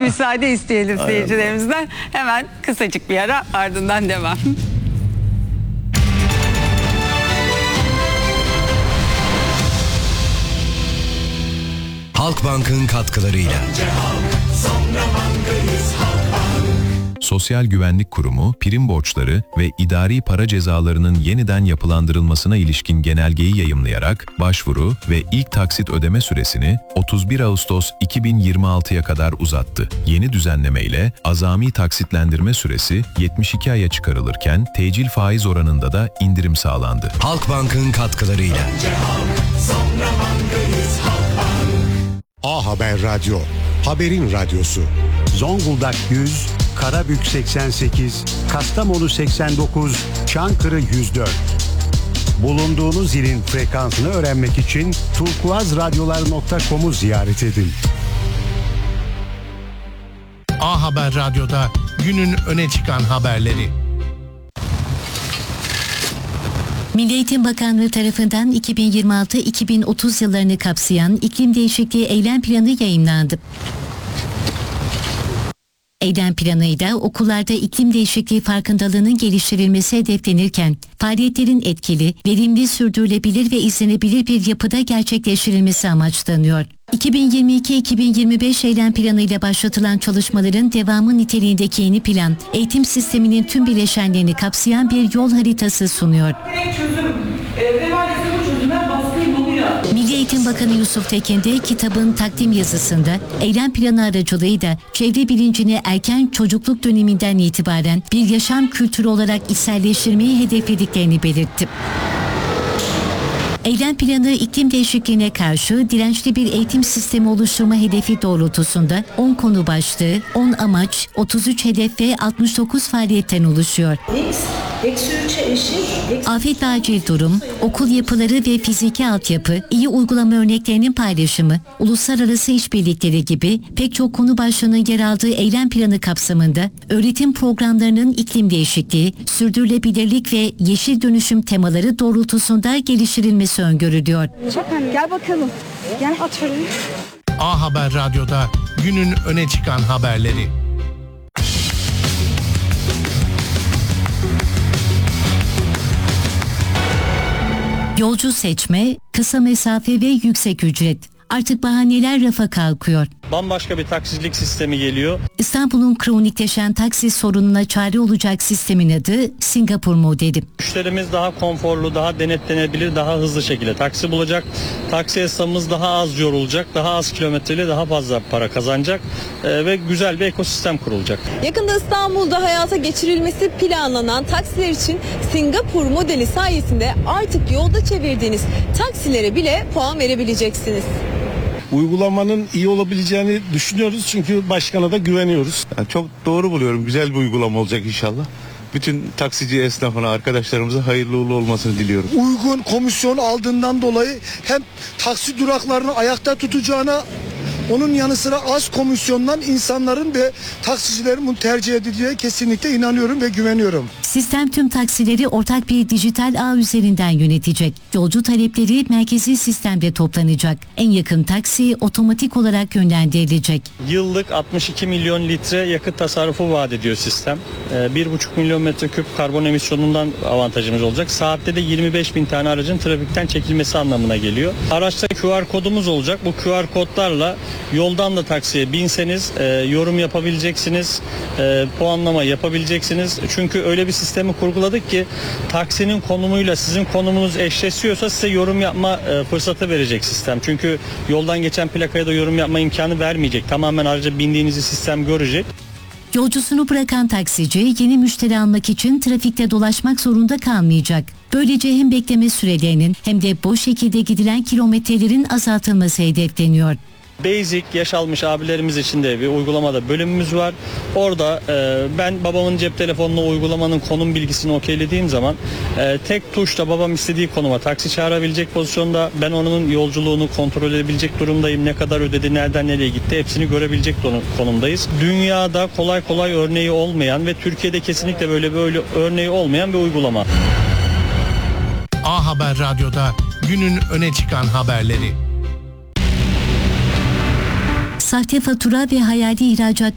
müsaade isteyelim seyircilerimizden. Hemen kısacık bir ara, ardından devam. Halkbank'ın katkılarıyla. Sosyal Güvenlik Kurumu, prim borçları ve idari para cezalarının yeniden yapılandırılmasına ilişkin genelgeyi yayımlayarak başvuru ve ilk taksit ödeme süresini 31 Ağustos 2026'ya kadar uzattı. Yeni düzenleme ile azami taksitlendirme süresi 72 aya çıkarılırken tecil faiz oranında da indirim sağlandı. Halkbank'ın katkılarıyla. A Haber Radyo, haberin radyosu. Zonguldak 100, Karabük 88, Kastamonu 89, Çankırı 104. Bulunduğunuz ilin frekansını öğrenmek için turkuazradyolar.com'u ziyaret edin. A Haber Radyo'da günün öne çıkan haberleri. Milli Eğitim Bakanlığı tarafından 2026-2030 yıllarını kapsayan iklim değişikliği eylem planı yayımlandı. Eylem planıyla okullarda iklim değişikliği farkındalığının geliştirilmesi hedeflenirken, faaliyetlerin etkili, verimli, sürdürülebilir ve izlenebilir bir yapıda gerçekleştirilmesi amaçlanıyor. 2022-2025 eylem planıyla başlatılan çalışmaların devamı niteliğindeki yeni plan, eğitim sisteminin tüm bileşenlerini kapsayan bir yol haritası sunuyor. Milli Eğitim Bakanı Yusuf Tekin de kitabın takdim yazısında eylem planı aracılığıyla çevre bilincini erken çocukluk döneminden itibaren bir yaşam kültürü olarak içselleştirmeyi hedeflediklerini belirtti. Eylem planı iklim değişikliğine karşı dirençli bir eğitim sistemi oluşturma hedefi doğrultusunda 10 konu başlığı, 10 amaç, 33 hedef ve 69 faaliyetten oluşuyor. Afet ve acil durum, okul yapıları ve fiziki altyapı, iyi uygulama örneklerinin paylaşımı, uluslararası işbirlikleri gibi pek çok konu başlığının yer aldığı eylem planı kapsamında öğretim programlarının iklim değişikliği, sürdürülebilirlik ve yeşil dönüşüm temaları doğrultusunda geliştirilmesi öngörülüyor. Gel bakalım. Gel atıyorum. A Haber Radyo'da günün öne çıkan haberleri. Yolcu seçme, kısa mesafe ve yüksek ücret. Artık bahaneler rafa kalkıyor. Bambaşka bir taksicilik sistemi geliyor. İstanbul'un kronikleşen taksi sorununa çare olacak sistemin adı Singapur modeli. Müşterimiz daha konforlu, daha denetlenebilir, daha hızlı şekilde taksi bulacak. Taksi esnafımız daha az yorulacak, daha az kilometreyle daha fazla para kazanacak ve güzel bir ekosistem kurulacak. Yakında İstanbul'da hayata geçirilmesi planlanan taksiler için Singapur modeli sayesinde artık yolda çevirdiğiniz taksilere bile puan verebileceksiniz. Uygulamanın iyi olabileceğini düşünüyoruz çünkü başkana da güveniyoruz. Yani çok doğru buluyorum. Güzel bir uygulama olacak inşallah. Bütün taksici esnafına, arkadaşlarımıza hayırlı uğurlu olmasını diliyorum. Uygun komisyon aldığından dolayı hem taksi duraklarını ayakta tutacağına, onun yanı sıra az komisyondan insanların ve taksicilerin bunu tercih edeceğine kesinlikle inanıyorum ve güveniyorum. Sistem tüm taksileri ortak bir dijital ağ üzerinden yönetecek. Yolcu talepleri merkezi sistemde toplanacak. En yakın taksi otomatik olarak yönlendirilecek. Yıllık 62 milyon litre yakıt tasarrufu vaat ediyor sistem. 1,5 milyon metreküp karbon emisyonundan avantajımız olacak. Saatte de 25 bin tane aracın trafikten çekilmesi anlamına geliyor. Araçta QR kodumuz olacak. Bu QR kodlarla yoldan da taksiye binseniz yorum yapabileceksiniz, puanlama yapabileceksiniz. Çünkü öyle bir sistemi kurguladık ki taksinin konumuyla sizin konumunuz eşleşiyorsa size yorum yapma fırsatı verecek sistem. Çünkü yoldan geçen plakaya da yorum yapma imkanı vermeyecek. Tamamen araca bindiğinizi sistem görecek. Yolcusunu bırakan taksici yeni müşteri almak için trafikte dolaşmak zorunda kalmayacak. Böylece hem bekleme sürelerinin hem de boş şekilde gidilen kilometrelerin azaltılması hedefleniyor. Basic yaş almış abilerimiz için de bir uygulamada bölümümüz var. Orada ben babamın cep telefonuna uygulamanın konum bilgisini okeylediğim zaman tek tuşla babam istediği konuma taksi çağırabilecek pozisyonda, ben onun yolculuğunu kontrol edebilecek durumdayım. Ne kadar ödedi, nereden nereye gitti hepsini görebilecek konumdayız. Dünyada kolay kolay örneği olmayan ve Türkiye'de kesinlikle böyle örneği olmayan bir uygulama. A Haber Radyo'da günün öne çıkan haberleri. Sahte fatura ve hayali ihracat